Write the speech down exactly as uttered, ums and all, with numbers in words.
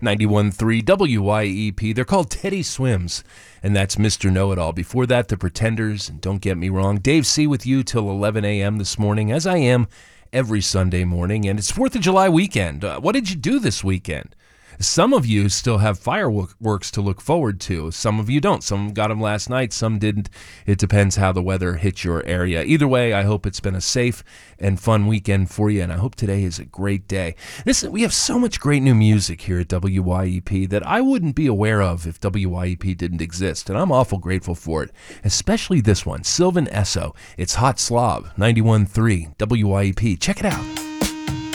ninety-one point three W Y E P. They're called Teddy Swims, and that's Mister Know-It-All. Before that, The Pretenders, and don't get me wrong, Dave C. with you till eleven a.m. this morning, as I am every Sunday morning, and it's fourth of July weekend. Uh, what did you do this weekend? Some of you still have fireworks to look forward to. Some of you don't. Some got them last night. Some didn't. It depends how the weather hits your area. Either way, I hope it's been a safe and fun weekend for you, and I hope today is a great day. Listen, we have so much great new music here at W Y E P that I wouldn't be aware of if W Y E P didn't exist, and I'm awful grateful for it, especially this one, Sylvan Esso. It's Hot Slob, ninety-one point three W Y E P. Check it out.